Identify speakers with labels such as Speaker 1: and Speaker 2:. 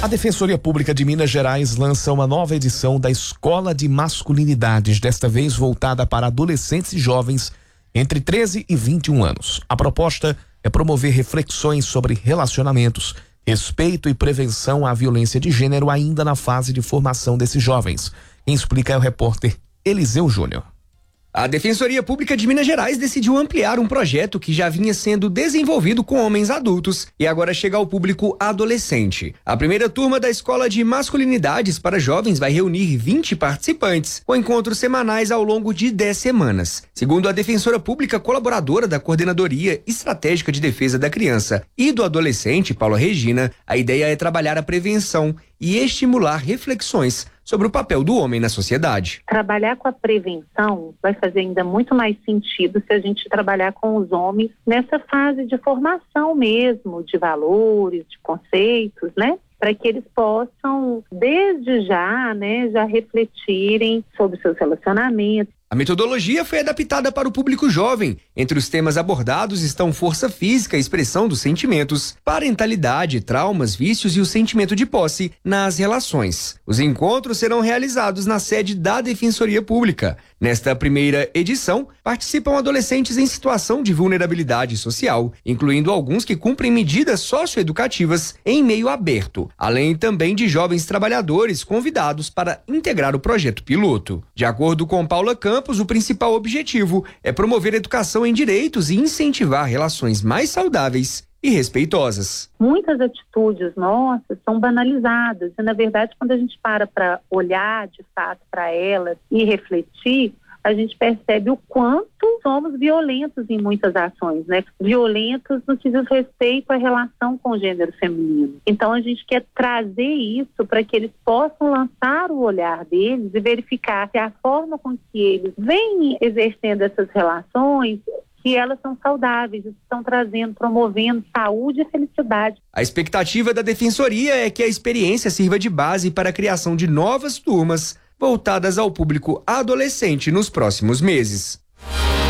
Speaker 1: A Defensoria Pública de Minas Gerais lança uma nova edição da Escola de Masculinidades, desta vez voltada para adolescentes e jovens entre 13 e 21 anos. A proposta é promover reflexões sobre relacionamentos, respeito e prevenção à violência de gênero ainda na fase de formação desses jovens. Quem explica é o repórter Eliseu Júnior.
Speaker 2: A Defensoria Pública de Minas Gerais decidiu ampliar um projeto que já vinha sendo desenvolvido com homens adultos e agora chega ao público adolescente. A primeira turma da Escola de Masculinidades para Jovens vai reunir 20 participantes, com encontros semanais ao longo de 10 semanas. Segundo a Defensora Pública colaboradora da Coordenadoria Estratégica de Defesa da Criança e do Adolescente, Paula Regina, a ideia é trabalhar a prevenção e estimular reflexões sobre o papel do homem na sociedade.
Speaker 3: Trabalhar com a prevenção vai fazer ainda muito mais sentido se a gente trabalhar com os homens nessa fase de formação mesmo, de valores, de conceitos, né? Para que eles possam, desde já, já refletirem sobre seus relacionamentos.
Speaker 2: A metodologia foi adaptada para o público jovem. Entre os temas abordados estão força física, expressão dos sentimentos, parentalidade, traumas, vícios e o sentimento de posse nas relações. Os encontros serão realizados na sede da Defensoria Pública. Nesta primeira edição, participam adolescentes em situação de vulnerabilidade social, incluindo alguns que cumprem medidas socioeducativas em meio aberto, além também de jovens trabalhadores convidados para integrar o projeto piloto. De acordo com Paula Campos, o principal objetivo é promover educação em direitos e incentivar relações mais saudáveis e respeitosas.
Speaker 3: Muitas atitudes nossas são banalizadas e, na verdade, quando a gente para olhar de fato para elas e refletir, a gente percebe o quanto somos violentos em muitas ações, Violentos no que diz respeito à relação com o gênero feminino. Então a gente quer trazer isso para que eles possam lançar o olhar deles e verificar se a forma com que eles vêm exercendo essas relações, que elas são saudáveis, estão trazendo, promovendo saúde e felicidade.
Speaker 2: A expectativa da Defensoria é que a experiência sirva de base para a criação de novas turmas voltadas ao público adolescente nos próximos meses.